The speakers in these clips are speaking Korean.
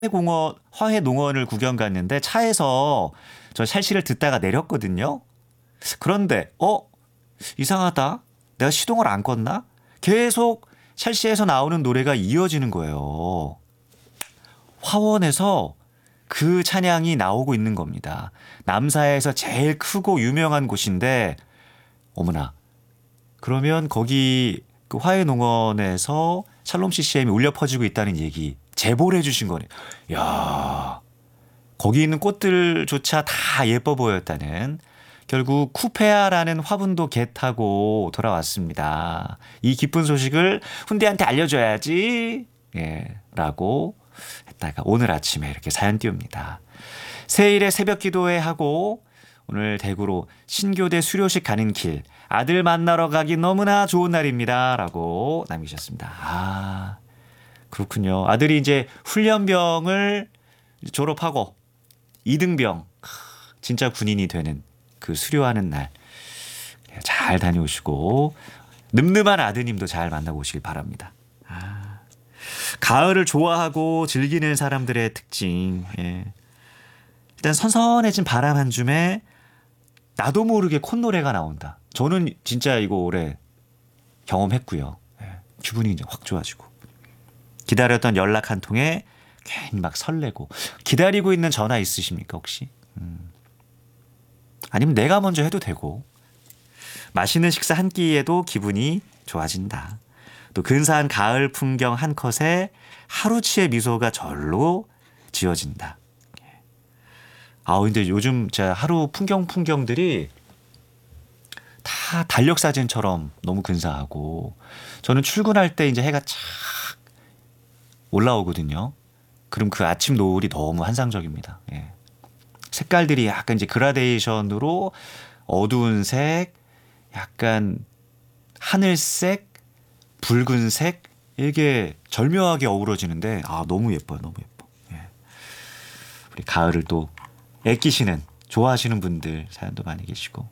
화훼농원을 구경 갔는데 차에서 저 샬시를 듣다가 내렸거든요. 그런데 이상하다. 내가 시동을 안 껐나? 계속 샬시에서 나오는 노래가 이어지는 거예요. 화원에서 그 찬양이 나오고 있는 겁니다. 남사에서 제일 크고 유명한 곳인데 어머나. 그러면 거기 그 화훼농원에서 샬롬 CCM이 울려 퍼지고 있다는 얘기 제보를 해주신 거네. 야, 거기 있는 꽃들조차 다 예뻐 보였다는. 결국 쿠페아라는 화분도 겟하고 돌아왔습니다. 이 기쁜 소식을 훈디한테 알려줘야지. 예, 라고 했다가 오늘 아침에 이렇게 사연 띄웁니다. 새일에 새벽 기도회 하고 오늘 대구로 신교대 수료식 가는 길 아들 만나러 가기 너무나 좋은 날입니다. 라고 남기셨습니다. 아, 그렇군요. 아들이 이제 훈련병을 졸업하고 2등병 진짜 군인이 되는 그 수료하는 날 잘 다녀오시고 늠름한 아드님도 잘 만나고 오시길 바랍니다. 아, 가을을 좋아하고 즐기는 사람들의 특징. 예. 일단 선선해진 바람 한 줌에 나도 모르게 콧노래가 나온다. 저는 진짜 이거 올해 경험했고요. 예. 기분이 이제 확 좋아지고 기다렸던 연락 한 통에 괜히 막 설레고. 기다리고 있는 전화 있으십니까 혹시? 아니면 내가 먼저 해도 되고. 맛있는 식사 한 끼에도 기분이 좋아진다. 또 근사한 가을 풍경 한 컷에 하루치의 미소가 절로 지어진다. 근데 요즘 제가 하루 풍경들이 다 달력 사진처럼 너무 근사하고 저는 출근할 때 이제 해가 착 올라오거든요. 그럼 그 아침 노을이 너무 환상적입니다. 예. 색깔들이 약간 이제 그라데이션으로 어두운 색, 약간 하늘색, 붉은색 이게 절묘하게 어우러지는데 너무 예뻐요. 너무 예뻐. 예. 우리 가을을 또 애끼시는 좋아하시는 분들 사연도 많이 계시고.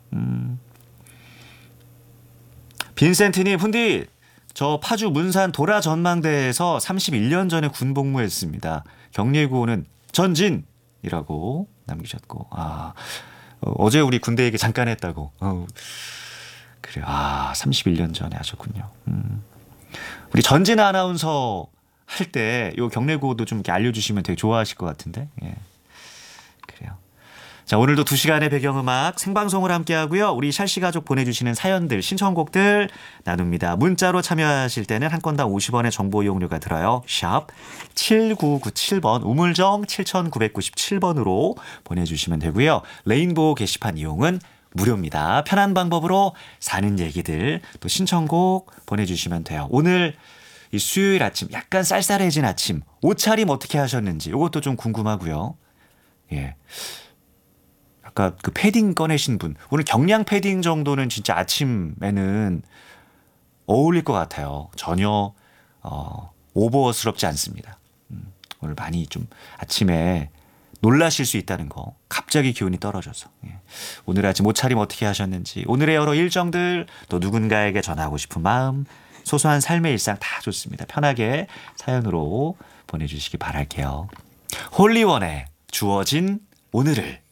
빈센트님, 훈디 저 파주 문산 도라 전망대에서 31년 전에 군 복무했습니다. 격리구호는 전진이라고 남기셨고. 어제 우리 군대 얘기 잠깐 했다고. 그래요. 31년 전에 하셨군요. 우리 전진 아나운서 할 때 요 격리구호도 좀 이렇게 알려주시면 되게 좋아하실 것 같은데. 예. 그래요. 자, 오늘도 2시간의 배경음악 생방송을 함께하고요. 우리 샬시 가족 보내주시는 사연들, 신청곡들 나눕니다. 문자로 참여하실 때는 한 건당 50원의 정보 이용료가 들어요. 샵 7997번 우물정 7997번으로 보내주시면 되고요. 레인보우 게시판 이용은 무료입니다. 편한 방법으로 사는 얘기들 또 신청곡 보내주시면 돼요. 오늘 이 수요일 아침 약간 쌀쌀해진 아침 옷차림 어떻게 하셨는지 이것도 좀 궁금하고요. 예. 아까 그 패딩 꺼내신 분 오늘 경량 패딩 정도는 진짜 아침에는 어울릴 것 같아요. 전혀 오버스럽지 않습니다. 오늘 많이 좀 아침에 놀라실 수 있다는 거. 갑자기 기온이 떨어져서. 예. 오늘 아침 옷차림 어떻게 하셨는지 오늘의 여러 일정들 또 누군가에게 전하고 싶은 마음 소소한 삶의 일상 다 좋습니다. 편하게 사연으로 보내주시기 바랄게요. 홀리원의 주어진 오늘을